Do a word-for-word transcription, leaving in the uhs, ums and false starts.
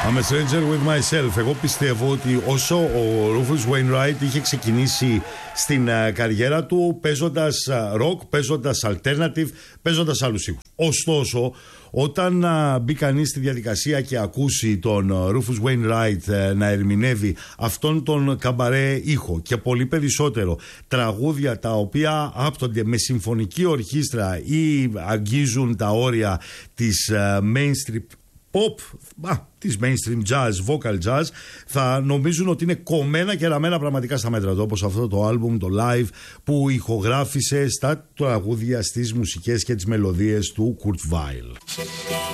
I'm a stranger with myself. Εγώ πιστεύω ότι όσο ο Rufus Wainwright είχε ξεκινήσει στην uh, καριέρα του παίζοντας uh, rock, παίζοντας alternative, παίζοντας άλλους ήχους. Ωστόσο, όταν uh, μπει κανείς στη διαδικασία και ακούσει τον uh, Rufus Wainwright uh, να ερμηνεύει αυτόν τον καμπαρέ ήχο και πολύ περισσότερο τραγούδια τα οποία άπτονται με συμφωνική ορχήστρα ή αγγίζουν τα όρια της uh, mainstream pop, α, της mainstream jazz, vocal jazz, θα νομίζουν ότι είναι κομμένα και ραμμένα πραγματικά στα μέτρα του, όπως αυτό το album, το live που ηχογράφησε στα τραγούδια, στις μουσικές και τις μελωδίες του Kurt Weill.